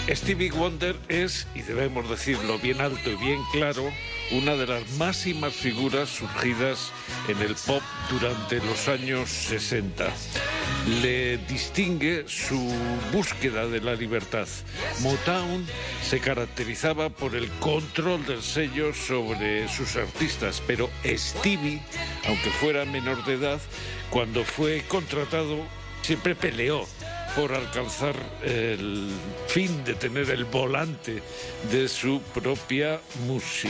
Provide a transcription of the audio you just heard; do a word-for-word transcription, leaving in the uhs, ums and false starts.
Stevie Wonder es, y debemos decirlo bien alto y bien claro, una de las máximas figuras surgidas en el pop durante los años sesenta. Le distingue su búsqueda de la libertad. Motown se caracterizaba por el control del sello sobre sus artistas, pero Stevie, aunque fuera menor de edad, cuando fue contratado siempre peleó por alcanzar el fin de tener el volante de su propia música.